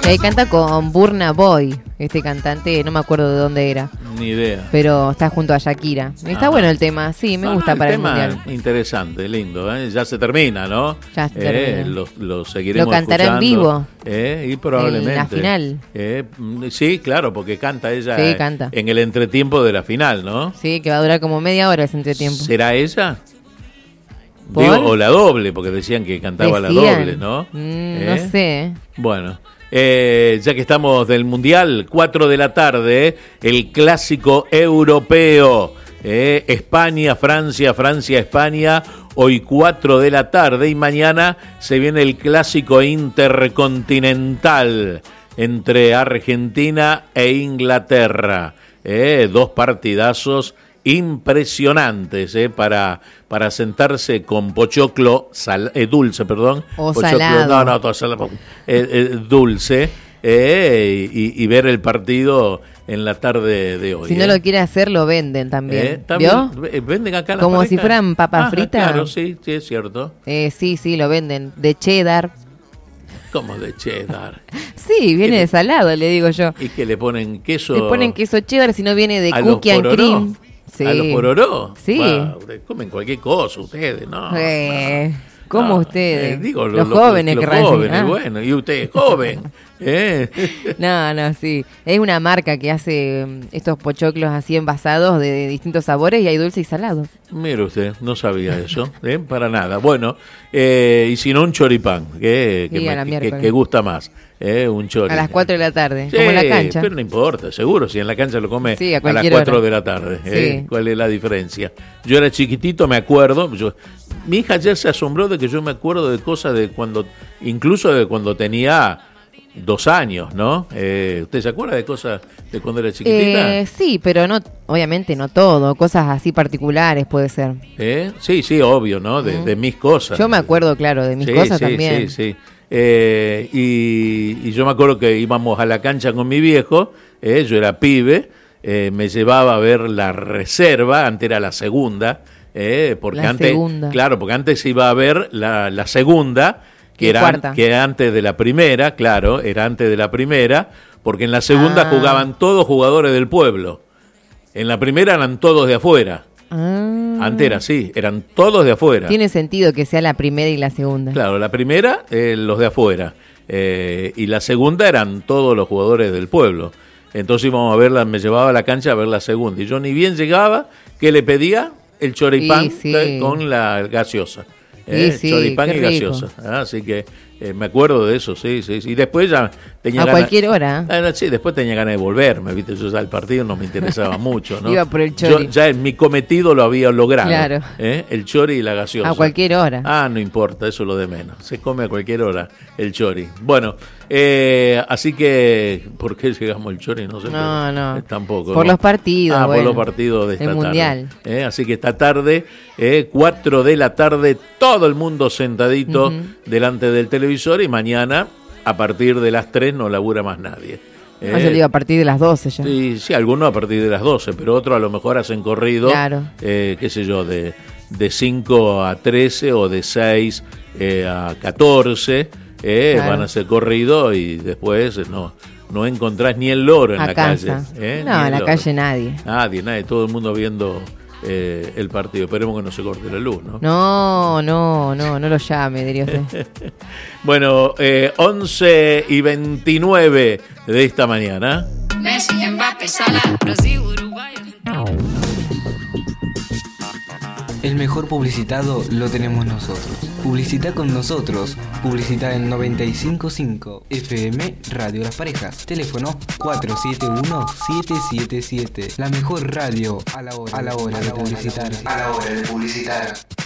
Y ahí canta con Burna Boy, este cantante, no me acuerdo de dónde era. Ni idea. Pero está junto a Shakira. Está bueno el tema, sí, me gusta para el mundial. Interesante, lindo, ¿eh? Ya se termina, ¿no? Ya se termina. Lo seguiremos Lo cantará escuchando, en vivo. Y probablemente. En la final. Sí, claro, porque canta ella Sí, canta. en el entretiempo de la final, ¿no? Sí, que va a durar como media hora ese entretiempo. ¿Será ella? ¿Por? Digo, o la doble, porque decían que cantaba la doble, ¿no? No sé. Bueno, ya que estamos del Mundial, 4 de la tarde, el clásico europeo. España, Francia, Francia, España, hoy 4 de la tarde, y mañana se viene el clásico intercontinental entre Argentina e Inglaterra. Dos partidazos impresionantes para sentarse con pochoclo dulce, perdón. O pochoclo, salado. No, todo salado, dulce, y ver el partido en la tarde de hoy. Si no lo quiere hacer, lo venden también. También ¿Vio? venden acá en la Como pareja. si fueran papas fritas. Claro, sí, es cierto. Sí, lo venden. De cheddar. ¿Cómo de cheddar? Sí, viene de salado, le digo yo. Y que le ponen queso. Le ponen queso cheddar, si no viene de a cookie los and pororó. cream. Sí. ¿A los pororó? Sí. Comen cualquier cosa ustedes, ¿no? ¿Cómo No, ustedes? digo, los jóvenes los querrán decir. jóvenes, bueno, y usted es joven. No, sí. Es una marca que hace estos pochoclos así envasados de distintos sabores, y hay dulce y salado. Mire usted, no sabía eso, para nada. Bueno, y si no, un choripán, que gusta más. Un choripán. A las 4 de la tarde, Sí, como en la cancha. Pero no importa, seguro, si en la cancha lo come Sí, a las 4 hora de la tarde. Sí. ¿Cuál es la diferencia? Yo era chiquitito, me acuerdo. Mi hija ayer se asombró de que yo me acuerdo de cosas de cuando, incluso de cuando tenía 2 años, ¿no? ¿Usted se acuerda de cosas de cuando era chiquitita? Sí, pero no, obviamente no todo, cosas así particulares puede ser. Sí, obvio, ¿no? De mis cosas. Yo me acuerdo, claro, de mis cosas también. Sí. Y yo me acuerdo que íbamos a la cancha con mi viejo, yo era pibe, me llevaba a ver la reserva, antes era la segunda, porque segunda. Claro, porque antes iba a ver la segunda, que era antes de la primera, claro, era antes de la primera, porque en la segunda jugaban todos jugadores del pueblo, en la primera eran todos de afuera. Antes era así, eran todos de afuera. Tiene sentido que sea la primera y la segunda. Claro, la primera, los de afuera, y la segunda eran todos los jugadores del pueblo. Entonces íbamos a verla, me llevaba a la cancha a ver la segunda, y yo ni bien llegaba, ¿qué le pedía? El choripán con la gaseosa. Choripán y gaseosa. Así que me acuerdo de eso, sí. Y después ya tenía ganas. A cualquier hora. Sí, después tenía ganas de volverme, ¿viste? Yo ya el partido no me interesaba mucho, ¿no? Iba por el chori. Yo ya mi cometido lo había logrado. Claro. El chori y la gaseosa. A cualquier hora. No importa, eso es lo de menos. Se come a cualquier hora el chori. Bueno, así que, ¿por qué llegamos al chori? No sé. No. Tampoco. Por los partidos. Por los partidos de esta tarde. Mundial. Así que esta tarde, 4 de la tarde, todo el mundo sentadito delante del televisor, y mañana a partir de las 3 no labura más nadie. Yo digo a partir de las 12 ya. Sí, algunos a partir de las 12, pero otros a lo mejor hacen corrido, claro. Qué sé yo, de 5 a 13 o de 6 a 14, claro. Van a hacer corrido, y después no encontrás ni el loro en la casa. Calle. No, en la calle nadie. Nadie, todo el mundo viendo el partido. Esperemos que no se corte la luz, ¿no? No lo llame, diría usted. Bueno, 11:29 de esta mañana. Messi, Mbappé, Salah, Brasil, Uruguay. El mejor publicitado lo tenemos nosotros. Publicita con nosotros. Publicita en 95.5 FM Radio Las Parejas. Teléfono 471-777. La mejor radio a la hora de publicitar.